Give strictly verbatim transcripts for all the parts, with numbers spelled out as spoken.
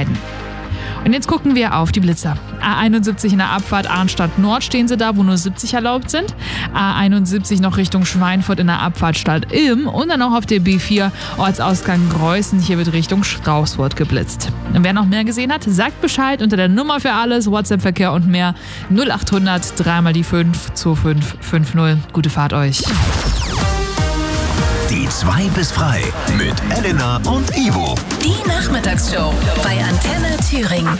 vermeiden. Und jetzt gucken wir auf die Blitzer. A einundsiebzig in der Abfahrt Arnstadt Nord stehen sie da, wo nur siebzig erlaubt sind. A einundsiebzig noch Richtung Schweinfurt in der Abfahrt Stadt-Ilm und dann auch auf der B vier Ortsausgang Greußen. Hier wird Richtung Straußfurt geblitzt. Und wer noch mehr gesehen hat, sagt Bescheid unter der Nummer für alles, WhatsApp-Verkehr und mehr null acht hundert drei mal die fünf zwei fünf fünf null. Gute Fahrt euch. Die zwei bis frei mit Elena und Ivo. Die Nachmittagsshow bei Antenne Thüringen.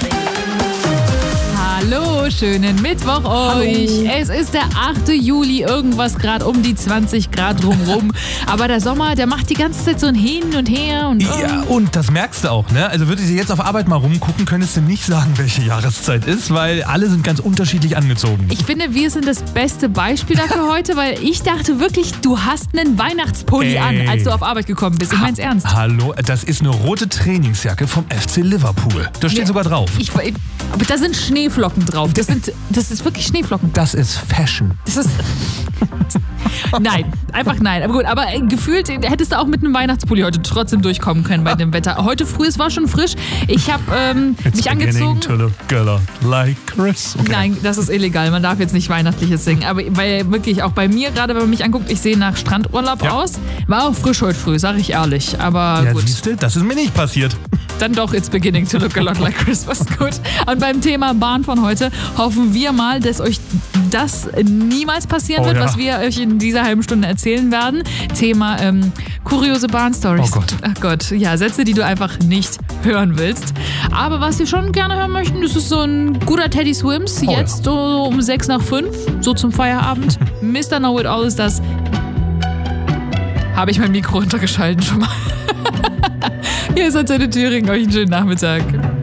Hallo, schönen Mittwoch euch. Hallo. Es ist der achte Juli, irgendwas gerade um die zwanzig Grad drumrum. Aber der Sommer, der macht die ganze Zeit so ein Hin und Her. Und ja, und das merkst du auch, ne? Also würdest du jetzt auf Arbeit mal rumgucken, könntest du nicht sagen, welche Jahreszeit ist, weil alle sind ganz unterschiedlich angezogen. Ich finde, wir sind das beste Beispiel dafür heute, weil ich dachte wirklich, du hast einen Weihnachtspulli an, als du auf Arbeit gekommen bist. Ich mein's ha- ernst. Hallo, das ist eine rote Trainingsjacke vom F C Liverpool. Da steht Ja, sogar drauf. Ich, aber da sind Schneeflocken drauf. Das sind, das ist wirklich Schneeflocken. Das ist Fashion. Das ist... Nein, einfach nein. Aber gut, aber gefühlt hättest du auch mit einem Weihnachtspulli heute trotzdem durchkommen können bei dem Wetter. Heute früh, es war schon frisch. Ich habe ähm, mich angezogen. To look like Chris. Okay. Nein, das ist illegal. Man darf jetzt nicht Weihnachtliches singen. Aber weil wirklich auch bei mir, gerade wenn man mich anguckt, ich sehe nach Strandurlaub Ja. aus. War auch frisch heute früh, sage ich ehrlich. Aber Ja, gut. siehst du, das ist mir nicht passiert. Dann doch, it's beginning to look a lot like Christmas. Gut. Und beim Thema Bahn von heute hoffen wir mal, dass euch das niemals passieren Oh, wird, ja. was wir euch in dieser halben Stunde erzählen werden. Thema ähm, kuriose Bahnstories. Oh Gott. Ach Gott, ja, Sätze, die du einfach nicht hören willst. Aber was wir schon gerne hören möchten, das ist so ein guter Teddy Swims. Oh, Jetzt so um sechs nach fünf, so zum Feierabend. Mister Know It All ist das. Habe ich mein Mikro runtergeschalten schon mal. Hier ist Antenne Thüringen. Euch einen schönen Nachmittag.